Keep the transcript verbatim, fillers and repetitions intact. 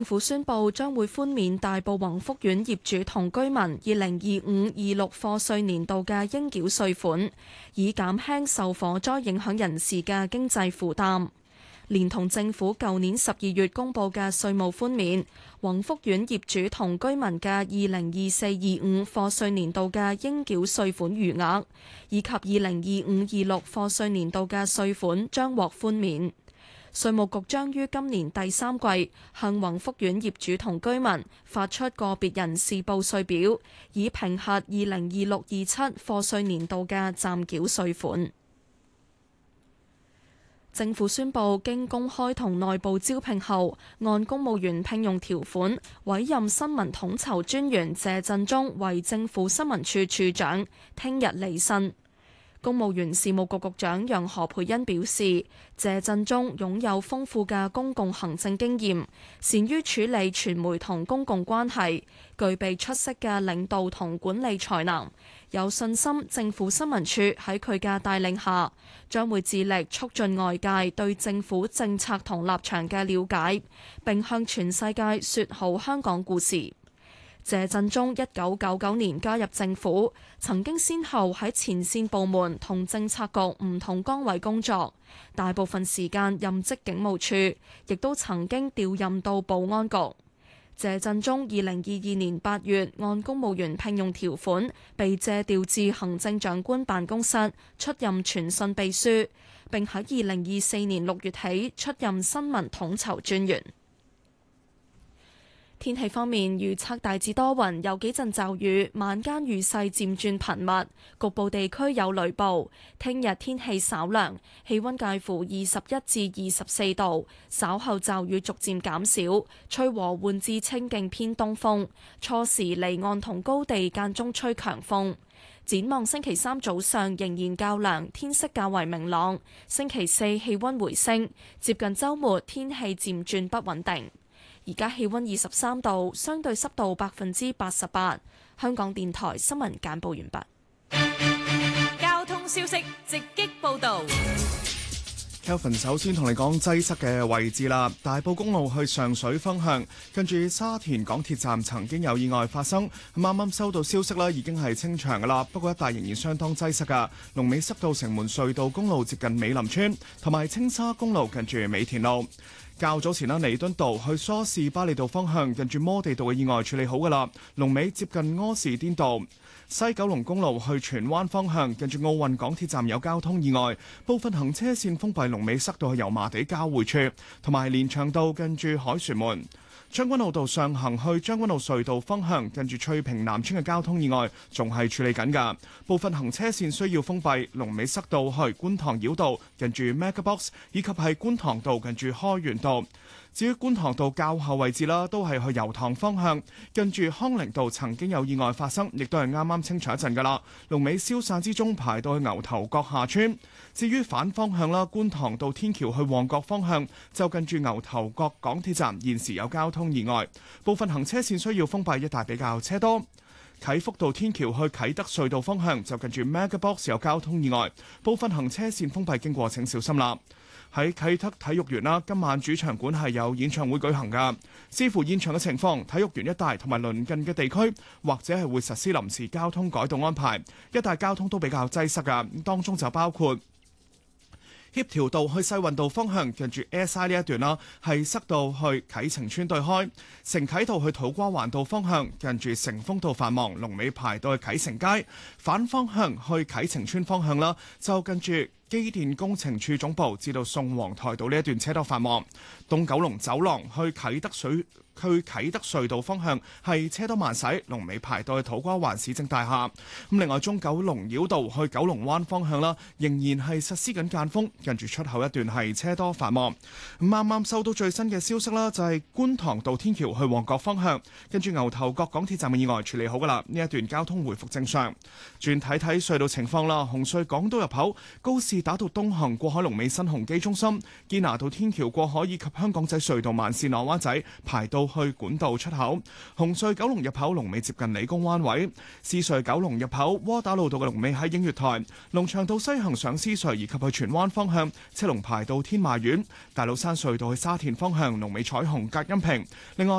政府宣布將會寬免大埔宏福苑業主同居民二零二五二六課稅年度嘅應繳稅款，以減輕受火災影響人士嘅經濟負擔。連同政府舊年十二月公布嘅稅務寬免，宏福苑業主同居民嘅二零二四二五課稅年度嘅應繳稅款餘額，以及二零二五二六課稅年度嘅稅款將獲寬免。稅務局將於今年第三季向宏福苑業主同居民發出個別人士報稅表，以評核二零二六二七課稅年度嘅暫繳稅款。政府宣布，經公開同內部招聘後，按公務員聘用條款委任新聞統籌專員謝振中為政府新聞處處長，聽日離任。公務員事務局局長楊何蓓茵表示，謝振中擁有豐富嘅公共行政經驗，善於處理傳媒同公共關係，具備出色嘅領導同管理才能，有信心政府新聞處喺佢嘅帶領下，將會致力促進外界對政府政策同立場嘅了解，並向全世界說好香港故事。謝振中一九九九年加入政府，曾經先後喺前線部門同政策局唔同崗位工作，大部分時間任職警務處，亦都曾經調任到保安局。謝振中二零二二年八月按公務員聘用條款被借調至行政長官辦公室出任傳訊秘書，並喺二零二四年六月起出任新聞統籌專員。天氣方面，預測大致多雲，有幾陣驟雨，晚間雨勢漸轉頻密，局部地區有雷暴。聽日天氣稍涼，氣溫介乎二十一至二十四度，稍後驟雨逐漸減少，吹和緩至清勁偏東風，初時離岸同高地間中吹強風。展望星期三早上仍然較涼，天色較為明朗。星期四氣溫回升，接近週末天氣漸轉不穩定。而家氣溫二十三度，相對濕度百分之八十八。香港電台新聞簡報完畢。交通消息直擊報導。 Kelvin 首先同你講擠塞嘅位置啦，大埔公路去上水方向，跟住沙田港鐵站曾經有意外發生，咁啱啱收到消息啦，已經係清場噶啦，不過一帶仍然相當擠塞噶，龍尾塞到城門隧道公路接近美林村，同埋青沙公路近住美田路。較早前啦，彌敦道去梳士巴利道方向，近住摩地道嘅意外處理好噶啦，龍尾接近柯士甸道。西九龍公路去荃灣方向，近住奧運港鐵站有交通意外，部分行車線封閉，龍尾塞到去油麻地交匯處，同埋連翔道近住凱旋門。將軍澳道上行去將軍澳隧道方向，近住翠屏南村嘅交通意外仲係處理緊㗎，部分行車線需要封閉，龍尾塞到去觀塘繞道近住 Megabox， 以及係觀塘道近住開源道。至於觀塘道較後位置啦，都係去油塘方向，近住康寧道曾經有意外發生，亦都係啱啱清場一陣㗎啦。龍尾消散之中排到去牛頭角下村。至於反方向啦，觀塘道天橋去旺角方向，就近住牛頭角港鐵站現時有交通意外，部分行車線需要封閉，一帶比較車多。啟福道天橋去啟德隧道方向，就近住 Megabox 有交通意外，部分行車線封閉，經過請小心啦。喺啟德體育園啦，今晚主場館係有演唱會舉行㗎。視乎現場嘅情況，體育園一帶同埋鄰近嘅地區，或者係會實施臨時交通改道安排，一帶交通都比較擠塞㗎。當中就包括協調道去世運道方向，近住 S I 呢一段啦，係塞到去啟晴邨對開；承啟道去土瓜灣道方向，近住成豐道繁忙，龍尾排到去啟晴街。反方向去啟晴邨方向啦，就近住機電工程處總部至到宋皇台道呢一段車多繁忙。東九龍走廊去啟德水去啟德隧道方向係車多慢駛，龍尾排到去土瓜灣市政大廈。咁另外中九龍繞道去九龍灣方向啦，仍然係實施緊間封，跟住出口一段係車多繁忙。咁啱啱收到最新嘅消息啦，就係觀塘道天橋去旺角方向，跟住牛頭角港鐵站嘅意外處理好噶啦，呢一段交通回復正常。轉睇睇隧道情況啦，紅隧港島入口告士跌打到東行過海龍尾新鴻基中心，堅拿道天橋過海以及香港仔隧道慢線落灣仔排到去管道出口。紅隧九龍入口龍尾接近理工灣位，獅隧九龍入口窩打老道嘅龍尾喺映月台，龍翔道西行上獅隧以及去荃灣方向車龍排到天馬苑，大老山隧道去沙田方向龍尾彩虹隔音屏。另外